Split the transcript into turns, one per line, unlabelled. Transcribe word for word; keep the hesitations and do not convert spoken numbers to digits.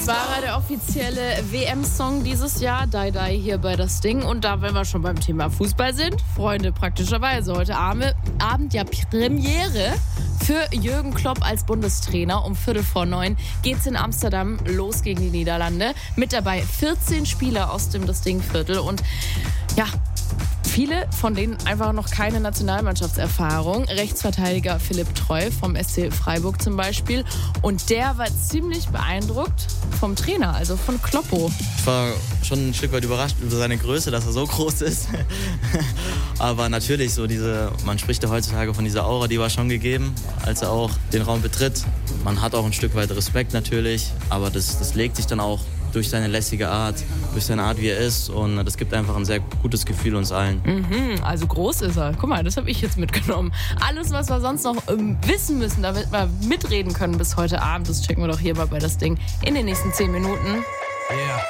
War der offizielle W M-Song dieses Jahr, Die Die hier bei Das Ding. Und da, wenn wir schon beim Thema Fußball sind, Freunde, praktischerweise heute Abend ja Premiere für Jürgen Klopp als Bundestrainer. Um Viertel vor neun geht's in Amsterdam los gegen die Niederlande. Mit dabei vierzehn Spieler aus dem Das Ding-Viertel und ja, viele von denen einfach noch keine Nationalmannschaftserfahrung. Rechtsverteidiger Philipp Treu vom S C Freiburg zum Beispiel. Und der war ziemlich beeindruckt vom Trainer, also von Kloppo.
Ich war schon ein Stück weit überrascht über seine Größe, dass er so groß ist. Aber natürlich, so diese, man spricht ja heutzutage von dieser Aura, die war schon gegeben, als er auch den Raum betritt. Man hat auch ein Stück weit Respekt natürlich, aber das, das legt sich dann auch durch seine lässige Art, durch seine Art, wie er ist. Und das gibt einfach ein sehr gutes Gefühl uns allen.
Mhm, also groß ist er. Guck mal, das habe ich jetzt mitgenommen. Alles, was wir sonst noch ähm, wissen müssen, damit wir mitreden können bis heute Abend, das checken wir doch hier mal bei Das Ding in den nächsten zehn Minuten.
Yeah.